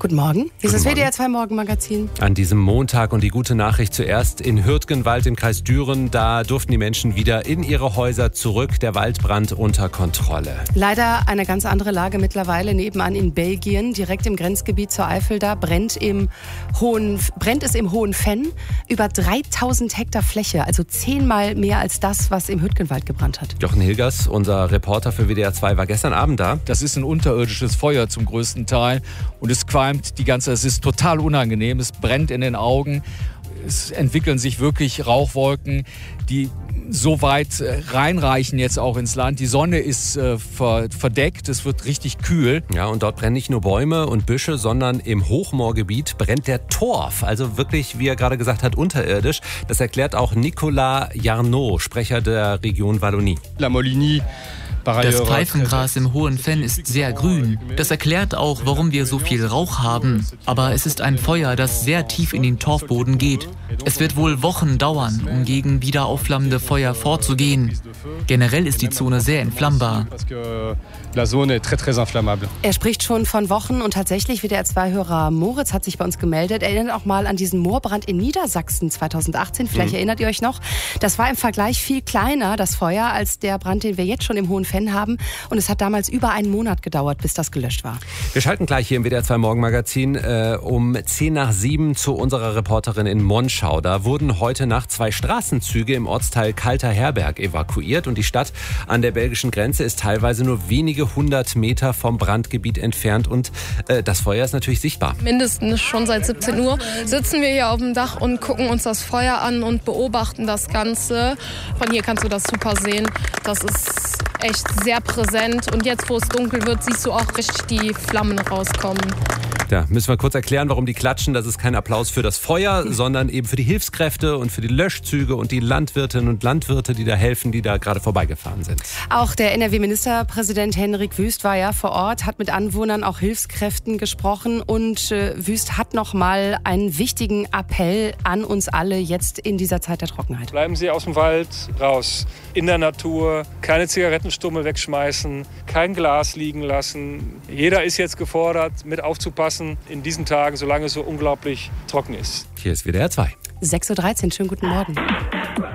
Guten Morgen. Hier ist das WDR 2 Morgenmagazin. An diesem Montag und die gute Nachricht zuerst in Hürtgenwald im Kreis Düren. Da durften die Menschen wieder in ihre Häuser zurück. Der Waldbrand unter Kontrolle. Leider eine ganz andere Lage mittlerweile nebenan in Belgien. Direkt im Grenzgebiet zur Eifel da brennt es im Hohen Venn. Über 3000 Hektar Fläche, also 10-mal mehr als das, was im Hürtgenwald gebrannt hat. Jochen Hilgers, unser Reporter für WDR 2, war gestern Abend da. Das ist ein unterirdisches Feuer zum größten Teil und es qualmt es ist total unangenehm, es brennt in den Augen. Es entwickeln sich wirklich Rauchwolken, die so weit reinreichen jetzt auch ins Land. Die Sonne ist verdeckt, es wird richtig kühl. Ja, und dort brennen nicht nur Bäume und Büsche, sondern im Hochmoorgebiet brennt der Torf. Also wirklich, wie er gerade gesagt hat, unterirdisch. Das erklärt auch Nicolas Jarnot, Sprecher der Region Wallonie. Das Pfeifengras im Hohen Venn ist sehr grün. Das erklärt auch, warum wir so viel Rauch haben. Aber es ist ein Feuer, das sehr tief in den Torfboden geht. Es wird wohl Wochen dauern, um gegen wieder aufflammende Feuer vorzugehen. Generell ist die Zone sehr entflammbar. Er spricht schon von Wochen und tatsächlich, WDR 2-Hörer Moritz hat sich bei uns gemeldet. Er erinnert auch mal an diesen Moorbrand in Niedersachsen 2018. Vielleicht erinnert ihr euch noch. Das war im Vergleich viel kleiner, das Feuer, als der Brand, den wir jetzt schon im Hohen Venn haben. Und es hat damals über einen Monat gedauert, bis das gelöscht war. Wir schalten gleich hier im WDR 2 Morgenmagazin um 6:50 zu unserer Reporterin in Monschau. Da wurden heute Nacht 2 Straßenzüge im Ortsteil Kalter Herberg evakuiert. Und die Stadt an der belgischen Grenze ist teilweise nur wenige 100 Meter vom Brandgebiet entfernt. Und das Feuer ist natürlich sichtbar. Mindestens schon seit 17 Uhr sitzen wir hier auf dem Dach und gucken uns das Feuer an und beobachten das Ganze. Von hier kannst du das super sehen. Das ist echt sehr präsent. Und jetzt, wo es dunkel wird, siehst du auch richtig die Flammen rauskommen. Ja, müssen wir kurz erklären, warum die klatschen. Das ist kein Applaus für das Feuer, sondern eben für die Hilfskräfte und für die Löschzüge und die Landwirtinnen und Landwirte, die da helfen, die da gerade vorbeigefahren sind. Auch der NRW-Ministerpräsident Henrik Wüst war ja vor Ort, hat mit Anwohnern, auch Hilfskräften gesprochen und Wüst hat noch mal einen wichtigen Appell an uns alle jetzt in dieser Zeit der Trockenheit. Bleiben Sie aus dem Wald raus, in der Natur, keine Zigarettenstummel wegschmeißen, kein Glas liegen lassen. Jeder ist jetzt gefordert, mit aufzupassen in diesen Tagen, solange es so unglaublich trocken ist. Hier ist WDR 2. 6:13 Uhr, schönen guten Morgen.